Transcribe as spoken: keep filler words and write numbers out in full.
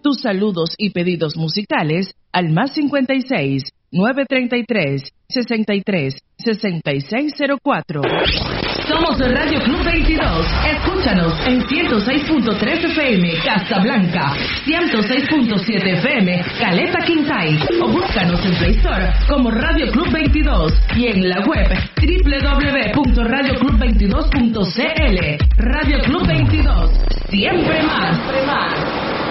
tus saludos y pedidos musicales al más cincuenta y seis, nueve treinta y tres, sesenta y tres, sesenta y seis cero cuatro. Somos el Radio Club veintidós. Escúchanos en ciento seis punto tres F M Casablanca, ciento seis punto siete F M Caleta Quintay, o búscanos en Play Store como Radio Club veintidós y en la web doble u doble u doble u punto radio club veintidós punto c l. Radio Club veintidós, siempre más. Siempre más.